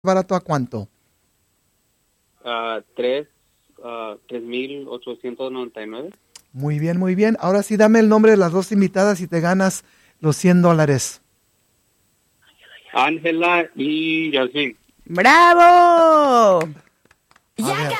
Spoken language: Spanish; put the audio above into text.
barato a cuánto? 3,899. Muy bien, muy bien. Ahora sí, dame el nombre de las dos invitadas y te ganas los $100. Ángela y Yasmin. ¡Bravo! A ver.